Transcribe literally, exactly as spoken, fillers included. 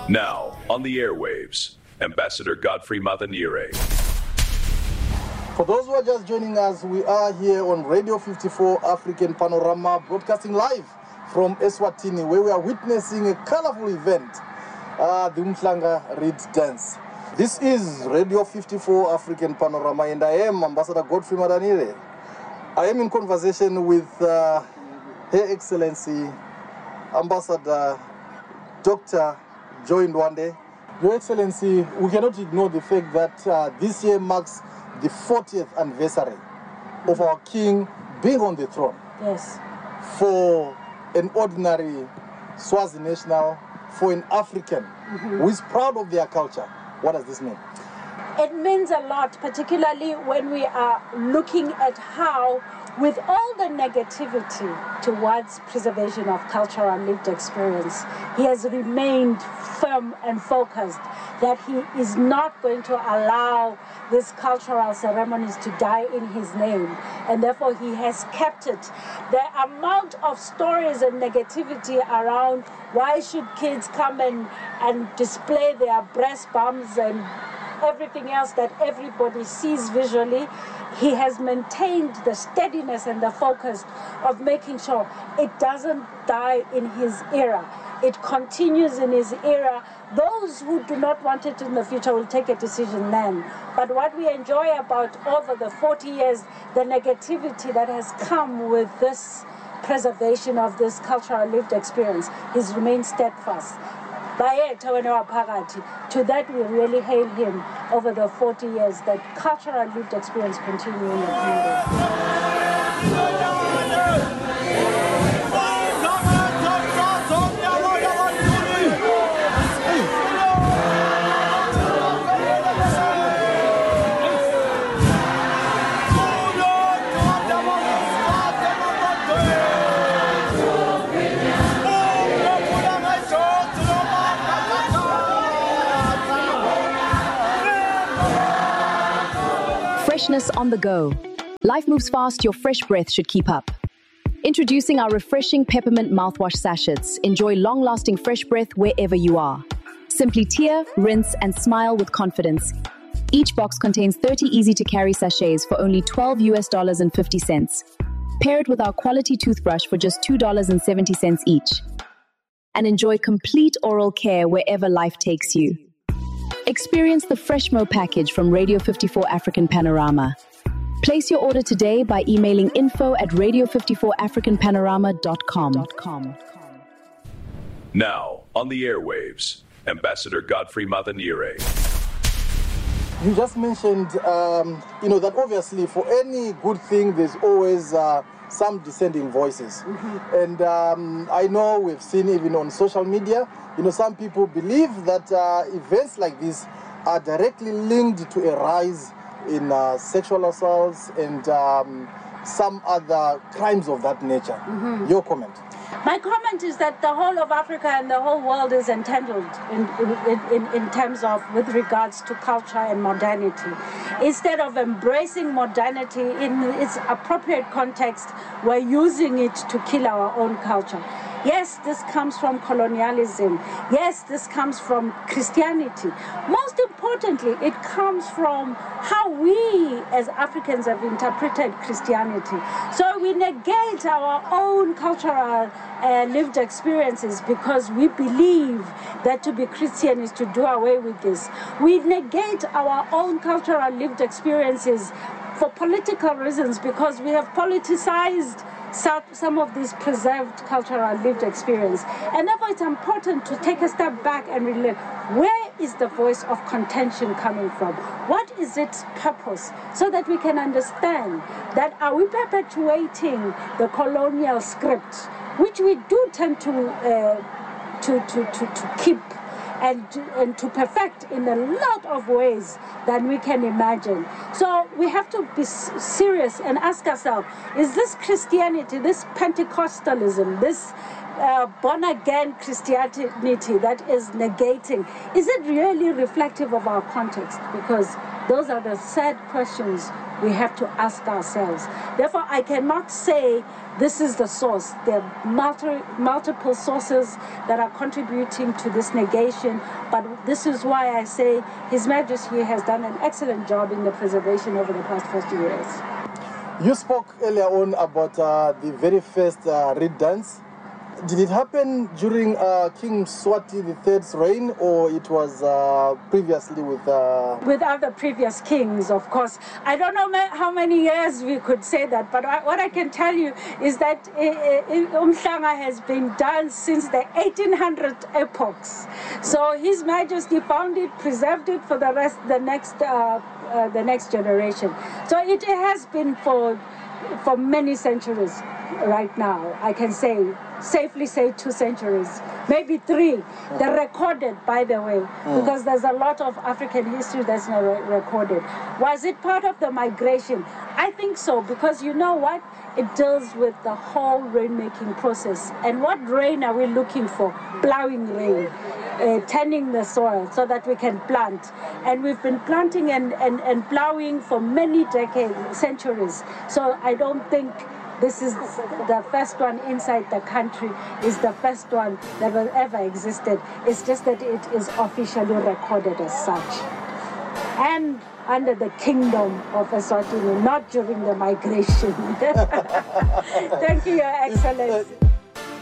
Now, on the airwaves, Ambassador Godfrey Mathanyire. For those who are just joining us, we are here on Radio fifty-four African Panorama, broadcasting live from Eswatini, where we are witnessing a colorful event, uh, the Umhlanga Reed Dance. This is Radio fifty-four African Panorama, and I am Ambassador Godfrey Mathanyire. I am in conversation with uh, Her Excellency, Ambassador Doctor Joy Ndwande. Your Excellency, we cannot ignore the fact that uh, this year marks the fortieth anniversary of our king being on the throne. Yes. For an ordinary Swazi national, for an African mm-hmm. who is proud of their culture, what does this mean? It means a lot, particularly when we are looking at how, with all the negativity towards preservation of cultural lived experience, he has remained firm and focused that he is not going to allow these cultural ceremonies to die in his name, and therefore he has kept it. The amount of stories and negativity around why should kids come and, and display their breast bumps and everything else that everybody sees visually, he has maintained the steadiness and the focus of making sure it doesn't die in his era. It continues in his era. Those who do not want it in the future will take a decision then. But what we enjoy about over the forty years, the negativity that has come with this preservation of this cultural lived experience, he's remained steadfast. To that we really hail him over the forty years that cultural lived experience continue in the kingdom. Freshness on the go. Life moves fast, your fresh breath should keep up. Introducing our refreshing peppermint mouthwash sachets. Enjoy long-lasting fresh breath wherever you are. Simply tear, rinse, and smile with confidence. Each box contains thirty easy-to-carry sachets for only twelve U S dollars and fifty cents. Pair it with our quality toothbrush for just two dollars and seventy cents each. And enjoy complete oral care wherever life takes you. Experience the Freshmo package from Radio fifty-four African Panorama. Place your order today by emailing info at radio fifty-four african panorama dot com. Now, on the airwaves, Ambassador Godfrey Mathanyire. You just mentioned, um, you know, that obviously for any good thing, there's always uh, some dissenting voices. Mm-hmm. And um, I know we've seen even on social media, you know, some people believe that uh, events like this are directly linked to a rise in uh, sexual assaults and um, some other crimes of that nature. Mm-hmm. Your comment? My comment is that the whole of Africa and the whole world is entangled in, in, in, in terms of, with regards to culture and modernity. Instead of embracing modernity in its appropriate context, we're using it to kill our own culture. Yes, this comes from colonialism. Yes, this comes from Christianity. Most importantly, it comes from how we as Africans have interpreted Christianity. So we negate our own cultural uh, lived experiences because we believe that to be Christian is to do away with this. We negate our own cultural lived experiences for political reasons because we have politicized some of this preserved cultural lived experience. And therefore it's important to take a step back and really, where is the voice of contention coming from? What is its purpose? So that we can understand that are we perpetuating the colonial script, which we do tend to, uh, to, to, to, to keep and to, and to perfect in a lot of ways than we can imagine. So we have to be serious and ask ourselves, is this Christianity, this Pentecostalism, this uh, born-again Christianity that is negating, is it really reflective of our context? Because Those are the sad questions we have to ask ourselves. Therefore, I cannot say this is the source. There are multi, multiple sources that are contributing to this negation, but this is why I say His Majesty has done an excellent job in the preservation over the past fifty years. You spoke earlier on about uh, the very first uh, reed dance. Did it happen during uh, King Mswati the third's reign, or it was uh, previously with... Uh... With other previous kings, of course. I don't know ma- how many years we could say that, but I, what I can tell you is that Umhlanga has been done since the eighteen hundred epochs. So His Majesty found it, preserved it for the rest, the next, uh, uh, the next generation. So it has been for, for many centuries. Right now, I can say, safely say two centuries, maybe three. Mm. They're recorded, by the way, mm. because there's a lot of African history that's not re- recorded. Was it part of the migration? I think so, because you know what? It deals with the whole rainmaking process. And what rain are we looking for? Plowing rain, uh, tending the soil so that we can plant. And we've been planting and, and, and plowing for many decades, centuries. So I don't think this is the first one inside the country, is the first one that has ever existed. It's just that it is officially recorded as such. And under the kingdom of Eswatini, not during the migration. Thank you, Your Excellency.